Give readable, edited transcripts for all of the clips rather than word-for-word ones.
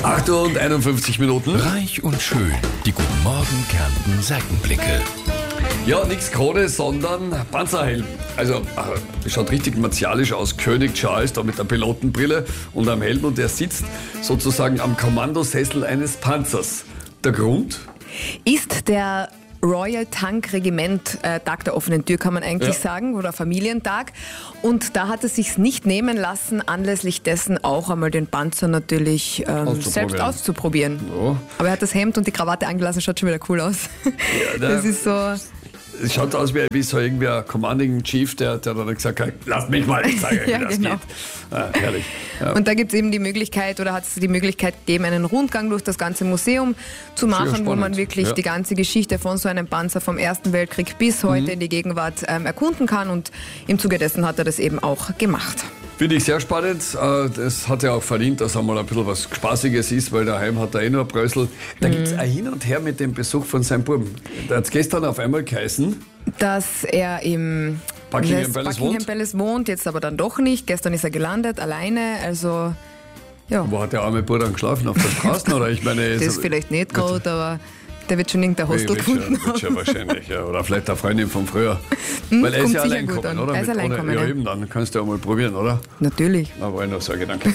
8:51. Reich und schön. Die Guten Morgen Kärnten Seitenblicke. Ja, nichts Krone, sondern Panzerhelm. Also, schaut richtig martialisch aus. König Charles da mit der Pilotenbrille und einem Helm, und der sitzt sozusagen am Kommandosessel eines Panzers. Der Grund? Ist der Royal Tank Regiment Tag der offenen Tür, kann man eigentlich sagen, oder Familientag. Und da hat er sich's nicht nehmen lassen, anlässlich dessen auch einmal den Panzer natürlich selbst auszuprobieren. Ja. Aber er hat das Hemd und die Krawatte angelassen, schaut schon wieder cool aus. Ja, Das ist so... Es schaut aus wie so irgendwie ein Commanding Chief, der dann gesagt hat, lasst mich mal, ich zeige euch, wie das geht. Herrlich. Ja. Und da gibt es eben die Möglichkeit, oder hat es die Möglichkeit gegeben, einen Rundgang durch das ganze Museum zu machen, wo man wirklich die ganze Geschichte von so einem Panzer vom Ersten Weltkrieg bis heute in die Gegenwart erkunden kann. Und im Zuge dessen hat er das eben auch gemacht. Finde ich sehr spannend. Das hat ja auch verdient, dass einmal ein bisschen was Spaßiges ist, weil daheim hat er eh nur ein Brösel. Da gibt es ein Hin und Her mit dem Besuch von seinem Buben. Da hat es gestern auf einmal geheißen, Dass er im Buckingham Palace wohnt, jetzt aber dann doch nicht. Gestern ist er gelandet, alleine, also ja. Wo hat der arme Bruder dann geschlafen? Auf der Straße? Oder ich meine, Das ist vielleicht nicht gut, aber der wird schon irgendein Hostel gefunden wird schon wahrscheinlich, ja. Oder vielleicht eine Freundin von früher. Weil er ist kommt ja sicher allein gut gekommen, an. oder? Er ist allein gekommen, ja, ja. eben, dann kannst du ja mal probieren, oder? Natürlich. Da war ich noch so ein Gedanke.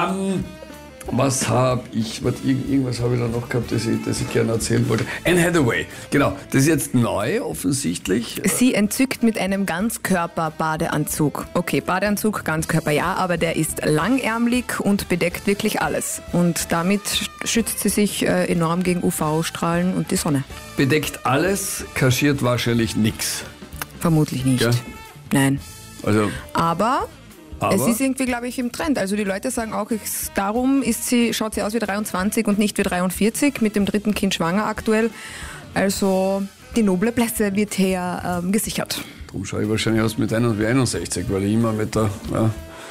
Was habe ich, irgendwas habe ich da noch gehabt, das ich gerne erzählen wollte. Anne Hathaway, genau, das ist jetzt neu offensichtlich. Sie entzückt mit einem Ganzkörper-Badeanzug. Okay, Badeanzug, Ganzkörper ja, aber der ist langärmlich und bedeckt wirklich alles. Und damit schützt sie sich enorm gegen UV-Strahlen und die Sonne. Bedeckt alles, kaschiert wahrscheinlich nichts. Vermutlich nicht. Ja. Nein. Also, Aber es ist irgendwie, glaube ich, im Trend. Also die Leute sagen auch, darum schaut sie aus wie 23 und nicht wie 43, mit dem 3. Kind schwanger aktuell. Also die noble Blässe wird her gesichert. darum schaue ich wahrscheinlich aus mit 61, weil ich immer mit der... Ja,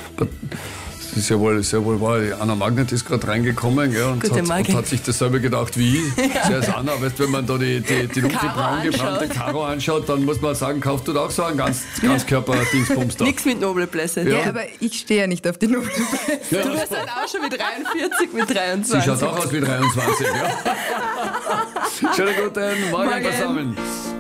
das ist ja wohl wahr. Die Anna Magnet ist gerade reingekommen, gell, und hat sich dasselbe gedacht wie ich. Sehr Anna, weißt, wenn man da die braun gebrannte Karo anschaut, dann muss man sagen, kauft du da auch so einen Ganzkörper-Dingsbums da. Nichts mit Noble Blässe. Ja, aber ich stehe ja nicht auf die noble Blässe. Ja, Du bist halt auch schon mit 43, mit 23. sie schaut auch aus wie 23, ja. Schönen guten Morgen zusammen.